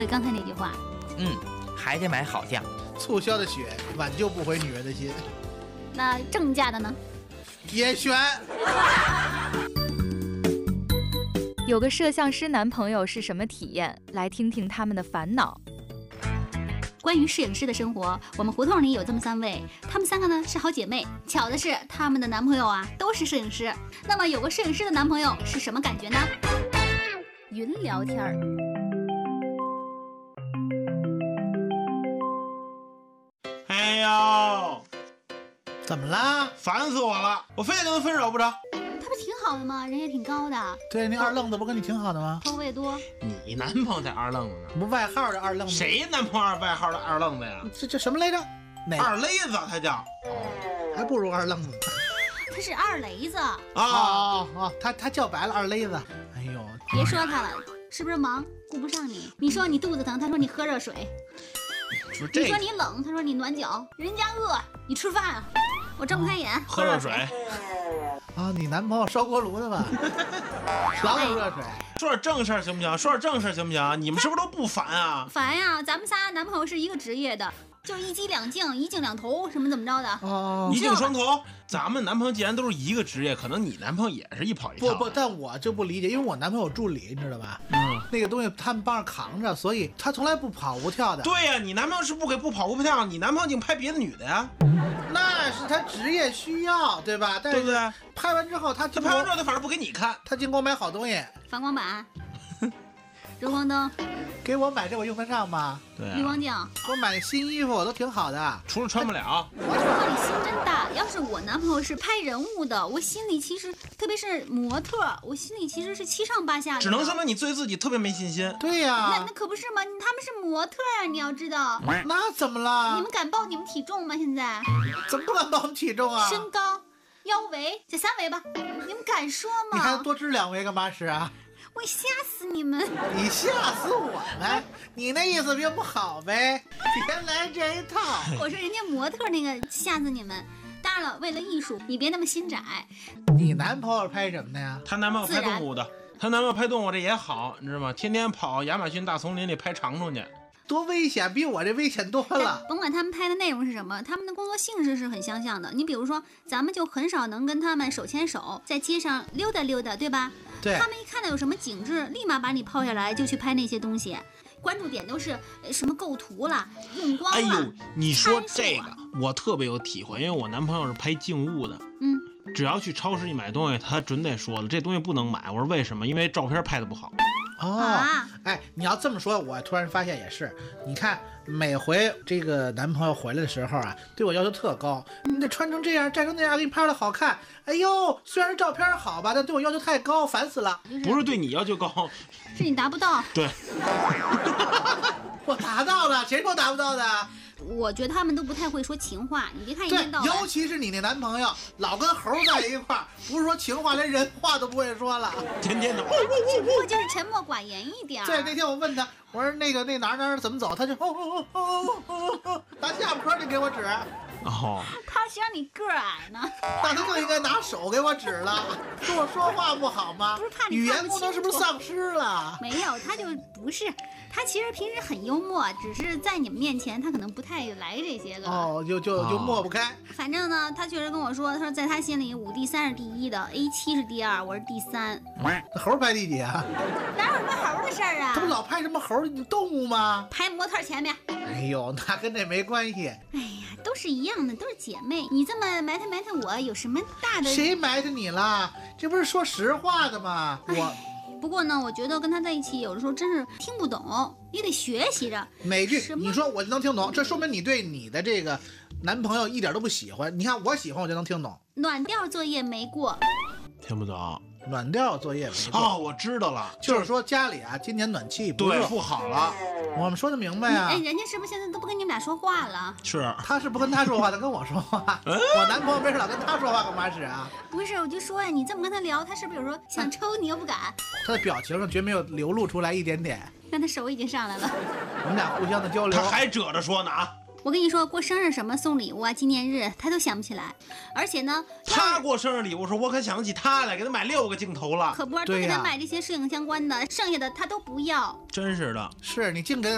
刚才那句话。 还得买好酱。 促销的血挽救不回女人的心。 那正价的呢？ 也选。 有个摄像师男朋友是什么体验？来听听他们的烦恼。 关于摄影师的生活，我们胡同里有这么3位，她们3个呢是好姐妹。巧的是，她们的男朋友啊都是摄影师。那么有个摄影师的男朋友是什么感觉呢？云聊天儿。 哎呦， 怎么啦？ 烦死我了！我非得跟他分手不成？ 他不挺好的吗？人也挺高的， 对，那二愣子不跟你挺好的吗？ 头发也多。 你男朋友才二愣子呢？ 不外号的二愣子。 谁男朋友外号的二愣子呀？ 这什么来着？哪二勒子他叫。 还不如二愣子。 他是二雷子。 他叫白了二勒子。哎呦， 别说他了，是不是忙顾不上你？你说你肚子疼，他说你喝热水。你说你冷，他说你暖脚。人家饿，你吃饭啊。我睁不开眼， 喝热水。 啊，你男朋友烧锅炉的吧？老有热水。 说点正事儿行不行？说点正事儿行不行？你们是不是都不烦啊？ 烦呀！咱们仨男朋友是一个职业的，就是一机两镜，一镜两头，怎么着的。 一镜双头。咱们男朋友既然都是一个职业，可能你男朋友也是一跑一跳。 不，但我就不理解，因为我男朋友有助理，你知道吧？那个东西他们帮着扛着，所以他从来不跑不跳的。 对呀，你男朋友是不跑不跳，你男朋友净拍别的女的呀？ 那是他职业需要，对吧？但是对不对？ 拍完之后他拍完之后他反正不给你看， 他净给我买好东西， 反光板、柔光灯， 给我买这我用得上吗？ 对啊， 滤光镜， 给我买新衣服都挺好的， 除了穿不了。 我说你心真大。要是我男朋友是拍人物的，我心里其实，特别是模特，我心里其实是七上八下的。 只能说明你对自己特别没信心。 对呀， 那可不是吗？他们是模特啊，你要知道。 那怎么了？ 你们敢报你们体重吗？现在怎么不敢报我们体重啊？ 身高、腰围，这3围吧，你们敢说吗？ 你还多吃2围干嘛使啊？ 我吓死你们！ 你吓死我了！你那意思并不好呗，别来这一套。 我说人家模特那个吓死你们。当然了，为了艺术，你别那么心窄。 你男朋友拍什么的呀？ 她男朋友拍动物的，她男朋友拍动物这也好，你知道吗？天天跑亚马逊大丛林里拍长虫去， 多危险，比我这危险多了。 甭管他们拍的内容是什么，他们的工作性质是很相像的。你比如说，咱们就很少能跟他们手牵手在街上溜达溜达，对吧？ 对。 他们一看到有什么景致，立马把你抛下来就去拍那些东西。关注点都是什么构图啦、用光啦。 哎呦，你说这个我特别有体会，因为我男朋友是拍静物的。只要去超市一买东西，他准得说了，这东西不能买。我说为什么？因为照片拍的不好。 哎，你要这么说，我突然发现也是。你看，每回这个男朋友回来的时候啊，对我要求特高。你得穿成这样，站成那样，给你拍的好看。哎呦，虽然照片好吧，但对我要求太高，烦死了。 不是对你要求高， 是你达不到。 对， 我达到了，谁说我达不到的？ 我觉得他们都不太会说情话，你别看一天到晚。 尤其是你那男朋友，老跟猴在一块儿，不是说情话，连人话都不会说了， 天天的。 只不过就是沉默寡言一点。 对，那天我问他，我说那哪儿怎么走，他就拿下巴颏就给我指。 他嫌你个儿矮呢， 那他就应该拿手给我指了，说我说话不好吗？ 不是怕你语言功能是不是丧失了？ 没有，他就不是，他其实平时很幽默，只是在你们面前他可能不太来这些个。 就抹不开。 反正呢，他确实跟我说，他说在他心里5D3是第1的，A7是第2，我是第3。 那猴排第几啊？ 哪有什么猴的事儿啊？ 他不老拍什么猴动物吗？ 拍模特前面。 哎呦，那跟这没关系。 哎呀，都是一样的，都是姐妹。你这么埋汰我，有什么大的？ 谁埋汰你了？这不是说实话的吗？ 不过呢，我觉得跟他在一起，有的时候真是听不懂，也得学习着。 哪句你说我就能听懂，这说明你对你的这个男朋友一点都不喜欢。你看我喜欢我就能听懂。 暖调作业没过， 听不懂。 暖调作业没过。 我知道了， 就是说家里啊，今年暖气不好了。 我们说的明白啊。 哎，人家是不是现在都不跟你们俩说话了？ 是， 他是不跟他说话，他跟我说话。我男朋友没事老跟他说话，干嘛使啊？ 不是，我就说呀，你这么跟他聊，他是不是有时候想抽你又不敢？ 他的表情上绝没有流露出来一点点。 那他手已经上来了。 我们俩互相的交流。 他还褶着说呢啊。 我跟你说，过生日什么送礼物啊、纪念日，他都想不起来。而且呢， 他过生日礼物时候，我可想得起他来，给他买6个镜头了。 可不是，都给他买这些摄影相关的，剩下的他都不要。 真是的， 是你净给